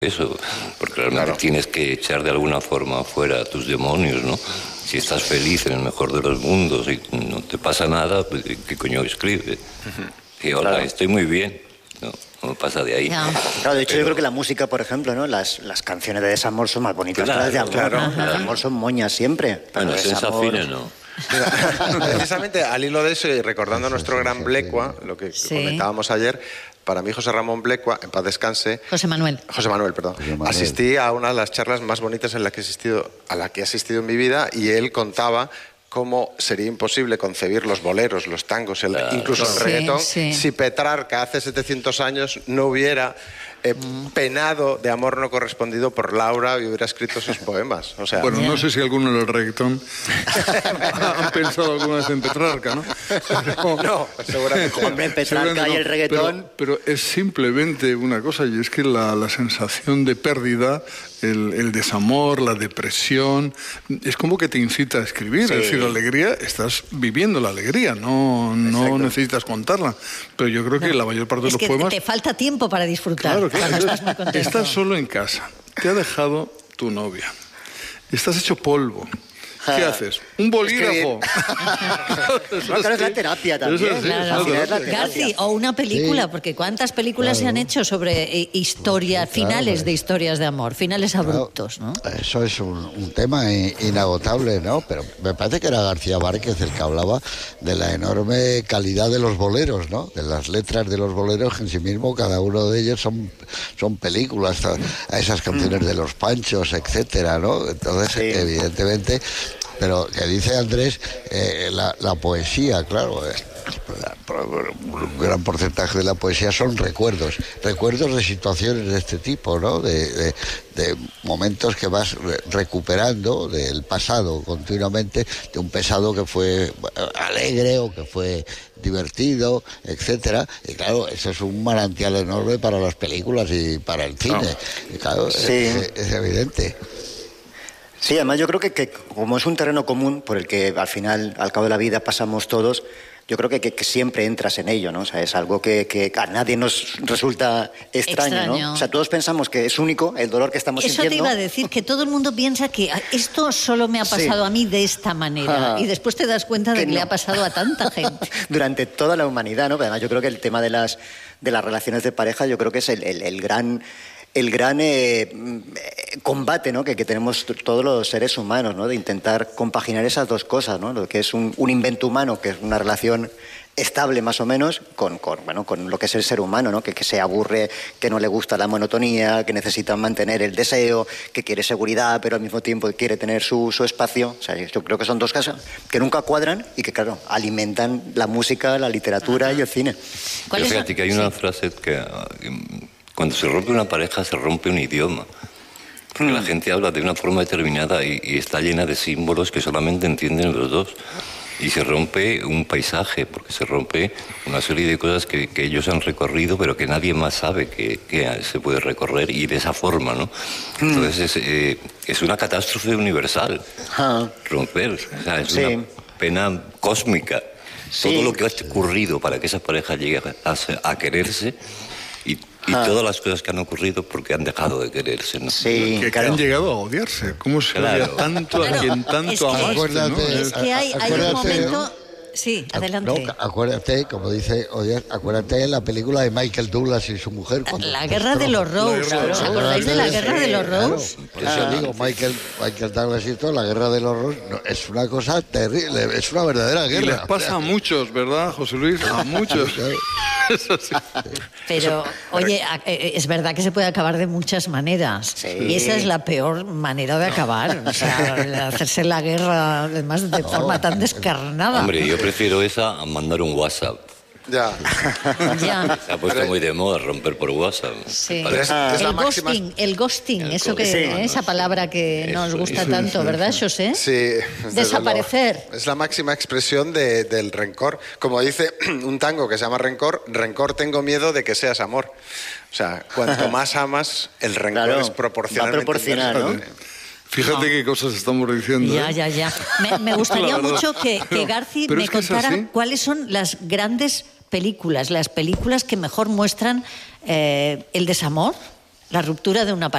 eso, porque realmente tienes que echar de alguna forma fuera a tus demonios, ¿no? Si estás feliz en el mejor de los mundos y no te pasa nada, pues, ¿qué coño escribes? Y hola, estoy muy bien. No pasa de ahí. Claro, de hecho yo creo que la música, por ejemplo, ¿no? Las canciones de desamor son más bonitas que las de amor. Las de amor son moñas siempre. Bueno, sensaciones no. Precisamente al hilo de eso y recordando a nuestro gran Blecua, lo que comentábamos ayer, para mí José Ramón Blecua, en paz descanse. José Manuel, perdón. Asistí a una de las charlas más bonitas a la que he asistido en mi vida, y él contaba cómo sería imposible concebir los boleros, los tangos, incluso el reggaetón, si Petrarca hace 700 años no hubiera penado de amor no correspondido por Laura y hubiera escrito esos poemas. O sea, bueno, no sé si alguno del reggaetón han pensado alguna vez en Petrarca, ¿no? No, seguramente. Hombre, Petrarca y el reggaetón. Pero es simplemente una cosa, y es que la sensación de pérdida, el desamor, la depresión, es como que te incita a escribir. Es decir, la alegría, estás viviendo la alegría, no necesitas contarla. Pero yo creo que la mayor parte de los poemas... te falta tiempo para disfrutar. Claro, cuando estás muy contento. Estás solo en casa, te ha dejado tu novia, estás hecho polvo. ¿Qué haces? ¿Un bolígrafo? Claro, es la terapia también. Garci, o una película, porque ¿cuántas películas se han hecho sobre historias, finales de historias de amor, finales abruptos, ¿no? Eso es un tema inagotable, ¿no? Pero me parece que era García Márquez el que hablaba de la enorme calidad de los boleros, ¿no? De las letras de los boleros, que en sí mismo cada uno de ellos son películas, a esas canciones de los Panchos, etcétera, ¿no? Entonces, evidentemente... Pero que dice Andrés, la poesía, claro, un gran porcentaje de la poesía son recuerdos de situaciones de este tipo, ¿no? De momentos que vas recuperando del pasado continuamente, de un pasado que fue alegre o que fue divertido, etcétera. Y claro, eso es un manantial enorme para las películas y para el cine. Y claro, es evidente. Sí, además yo creo que como es un terreno común por el que al final, al cabo de la vida pasamos todos, yo creo que siempre entras en ello, ¿no? O sea, es algo que a nadie nos resulta extraño, ¿no? O sea, todos pensamos que es único el dolor que estamos sintiendo. Eso te iba a decir, que todo el mundo piensa que esto solo me ha pasado a mí de esta manera. Y después te das cuenta de que le ha pasado a tanta gente. Durante toda la humanidad, ¿no? Pero además yo creo que el tema de las relaciones de pareja, yo creo que es el gran combate, ¿no? que tenemos todos los seres humanos, ¿no? De intentar compaginar esas dos cosas, ¿no? Lo que es un invento humano, que es una relación estable más o menos, con lo que es el ser humano, ¿no? Que se aburre, que no le gusta la monotonía, que necesita mantener el deseo, que quiere seguridad, pero al mismo tiempo quiere tener su espacio. O sea, yo creo que son dos cosas que nunca cuadran y que, claro, alimentan la música, la literatura y el cine. Pero fíjate que hay una frase que... Cuando se rompe una pareja, se rompe un idioma. Porque la gente habla de una forma determinada y está llena de símbolos que solamente entienden los dos. Y se rompe un paisaje, porque se rompe una serie de cosas que ellos han recorrido, pero que nadie más sabe que se puede recorrer, y de esa forma, ¿no? Entonces es una catástrofe universal, romper. O sea, es una pena cósmica. Todo lo que ha ocurrido para que esa pareja llegue a quererse... Y todas las cosas que han ocurrido porque han dejado de quererse, ¿no? Sí, que han llegado a odiarse. ¿Cómo se odia tanto a quien tanto amaste, ¿no? Es que hay un momento... Sí, adelante. No, acuérdate, como dice Odiar, acuérdate de la película de Michael Douglas y su mujer. La Guerra de los Rose. ¿Os acordáis de la Guerra de los Rose? Por eso digo, Michael Douglas y todo, la Guerra de los Rose, es una cosa terrible, es una verdadera guerra. Y les pasa a muchos, ¿verdad, José Luis? A muchos. Eso sí. Pero, oye, es verdad que se puede acabar de muchas maneras. Y esa es la peor manera de acabar. O sea, hacerse la guerra, además, de forma tan descarnada. Hombre, yo prefiero esa a mandar un WhatsApp. Ya. Se ha puesto muy de moda romper por WhatsApp. Sí. El ghosting, eso que esa palabra que nos gusta tanto, ¿verdad, José? Sí. Desaparecer. Es la máxima expresión del rencor. Como dice un tango que se llama Rencor, tengo miedo de que seas amor. O sea, cuanto más amas, el rencor es proporcional, ¿no? Fíjate qué cosas estamos diciendo. Ya. Me gustaría mucho que Garci me contara cuáles son las grandes películas, las películas que mejor muestran el desamor La ruptura de una pareja.